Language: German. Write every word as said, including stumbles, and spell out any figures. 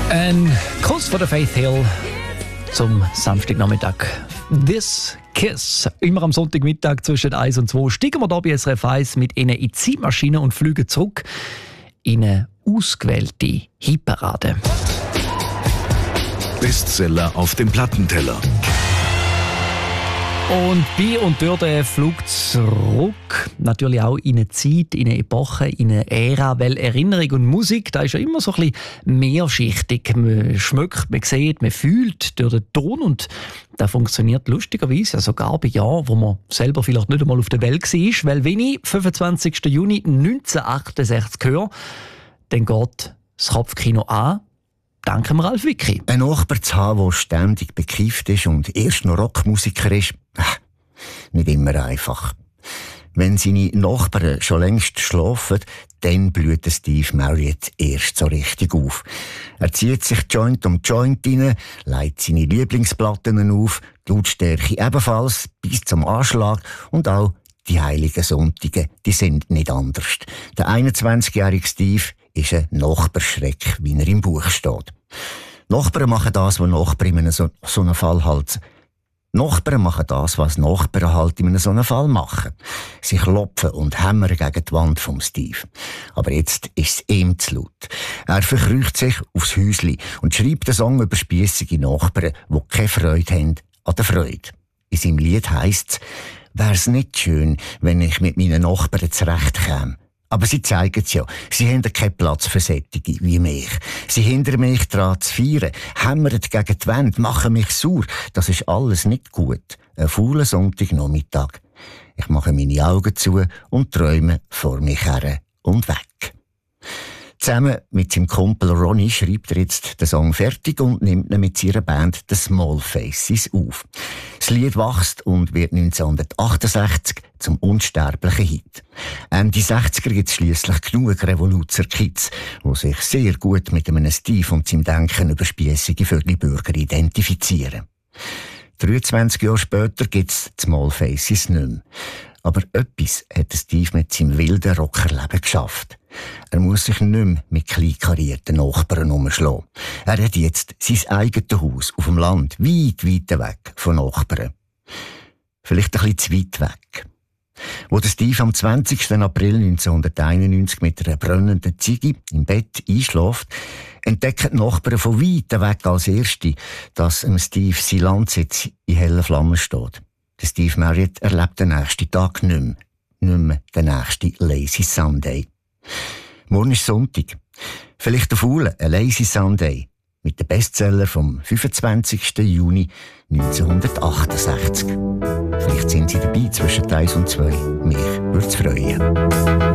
Ein Kuss von der Faith Hill zum Samstagnachmittag. This Kiss. Immer am Sonntagmittag zwischen eins und zwei steigen wir hier bei S R F eins mit Ihnen in die Zeitmaschine und fliegen zurück in eine ausgewählte Hitparade. Bestseller auf dem Plattenteller. Und bei und durch den Flug zurück natürlich auch in eine Zeit, in eine Epoche, in eine Ära, weil Erinnerung und Musik, da ist ja immer so ein bisschen mehrschichtig. Man schmeckt, man sieht, man fühlt durch den Ton und das funktioniert lustigerweise ja sogar bei Jahren, wo man selber vielleicht nicht einmal auf der Welt war, weil wenn ich fünfundzwanzigsten Juni neunzehnhundertachtundsechzig höre, dann geht das Kopfkino an. Danke mir, Ralf Wicki. Ein Nachbar zu haben, der ständig bekifft ist und erst noch Rockmusiker ist, äh, nicht immer einfach. Wenn seine Nachbarn schon längst schlafen, dann blüht Steve Marriott erst so richtig auf. Er zieht sich Joint um Joint rein, legt seine Lieblingsplatten auf, die Lautstärke ebenfalls bis zum Anschlag und auch die heiligen Sonntage, die sind nicht anders. Der einundzwanzigjährige Steve ist ein Nachbarschreck, wie er im Buch steht. Nachbarn machen das, was Nachbarn in einem so, so einem Fall halt... Nachbarn machen das, was Nachbarn halt in einem so einem Fall machen. Sie klopfen und hämmern gegen die Wand vom Steve. Aber jetzt ist es ihm zu laut. Er verkrücht sich aufs Häusli und schreibt einen Song über spiessige Nachbarn, die keine Freude haben an der Freude. In seinem Lied heisst es, wär's nicht schön, wenn ich mit meinen Nachbarn zurechtkäme. Aber sie zeigen es ja. Sie haben keinen Platz für Sättige wie mich. Sie hindern mich daran zu feiern, hämmern gegen die Wände, machen mich sauer. Das ist alles nicht gut. Ein fauler Sonntagnachmittag. Ich mache meine Augen zu und träume vor mich her und weg. Zusammen mit seinem Kumpel Ronnie schreibt er jetzt den Song fertig und nimmt ihn mit seiner Band The Small Faces auf. Das Lied wächst und wird neunzehnhundertachtundsechzig zum unsterblichen Hit. Ende sechziger gibt es schliesslich genug Revoluzer-Kids, die sich sehr gut mit einem Steve und seinem Denken über spiessige Vögelbürger identifizieren. dreiundzwanzig Jahre später gibt es die Small Faces nicht mehr. Aber etwas hat Steve mit seinem wilden Rockerleben geschafft. Er muss sich nicht mehr mit kleinkarierten Nachbarn umschlagen. Er hat jetzt sein eigenes Haus auf dem Land, weit, weit weg von Nachbarn. Vielleicht ein bisschen zu weit weg. Wo der Steve am zwanzigsten April neunzehnhunderteinundneunzig mit einer brennenden Ziege im Bett einschläft, entdecken die Nachbarn von weit weg als Erste, dass dem Steve sein Landsitz in hellen Flammen steht. Der Steve Marriott erlebt den nächsten Tag nicht mehr. Nicht mehr den nächsten Lazy Sunday. Morgen ist Sonntag. Vielleicht der Faule, ein Lazy Sunday. Mit dem Bestseller vom fünfundzwanzigsten Juni neunzehnhundertachtundsechzig. Vielleicht sind Sie dabei zwischen eins und zwei. Mich würde es freuen.